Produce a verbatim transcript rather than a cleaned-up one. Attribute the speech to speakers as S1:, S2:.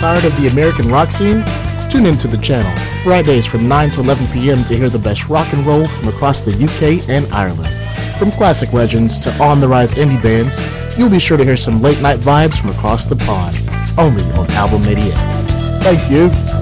S1: tired of the American rock scene? Tune into the channel Fridays from nine to eleven p.m. to hear the best rock and roll from across the U K and Ireland. From classic legends to on-the-rise indie bands, you'll be sure to hear some late-night vibes from across the pond, only on Album eighty-eight. Thank you.